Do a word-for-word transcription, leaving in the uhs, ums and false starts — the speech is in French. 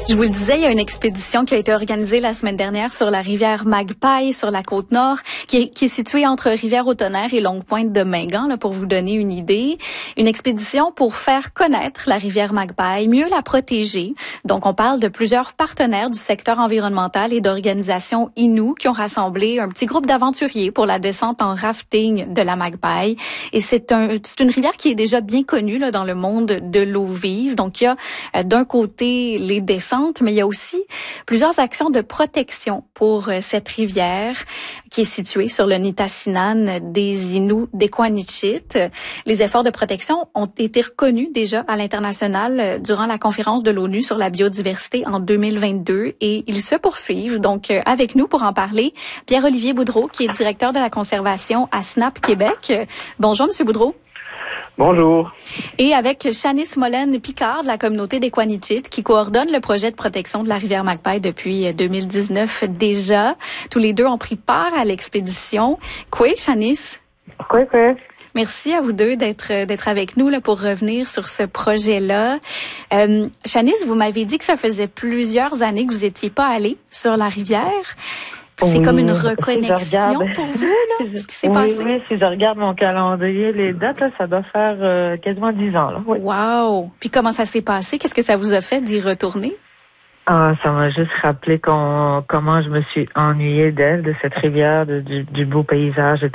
Je vous le disais, il y a une expédition qui a été organisée la semaine dernière sur la rivière Magpie, sur la Côte-Nord, qui est, qui est située entre Rivière-au-Tonnerre et Longue-Pointe de Mingan, là, pour vous donner une idée. Une expédition pour faire connaître la rivière Magpie, mieux la protéger. Donc, on parle de plusieurs partenaires du secteur environnemental et d'organisations Innu qui ont rassemblé un petit groupe d'aventuriers pour la descente en rafting de la Magpie. Et c'est un, c'est une rivière qui est déjà bien connue là, dans le monde de l'eau vive. Donc, il y a euh, d'un côté les descentes, mais il y a aussi plusieurs actions de protection pour euh, cette rivière qui est située sur le Nitassinan des Inuits d'Equanichit. Les efforts de protection ont été reconnus déjà à l'international euh, durant la conférence de l'ONU sur la biodiversité en deux mille vingt-deux et ils se poursuivent. Donc, euh, avec nous pour en parler, Pierre-Olivier Boudreau, qui est directeur de la conservation à SNAP Québec. Euh, bonjour, Monsieur Boudreau. Bonjour. Et avec Shanice Mollen-Picard de la communauté d'Equanichit qui coordonne le projet de protection de la rivière Magpie depuis deux mille dix-neuf déjà. Tous les deux ont pris part à l'expédition. Quoi, Shanice? Quoi, quoi? Merci à vous deux d'être d'être avec nous là pour revenir sur ce projet-là. Euh, Shanice, vous m'avez dit que ça faisait plusieurs années que vous étiez pas allée sur la rivière. C'est oui, comme une reconnexion si pour vous, là, ce qui s'est oui, passé? Oui, si je regarde mon calendrier, les dates, là, ça doit faire euh, quasiment dix ans. Là. Oui. Wow! Puis comment ça s'est passé? Qu'est-ce que ça vous a fait d'y retourner? Ah, ça m'a juste rappelé qu'on, comment je me suis ennuyée d'elle, de cette rivière, de, du, du beau paysage, de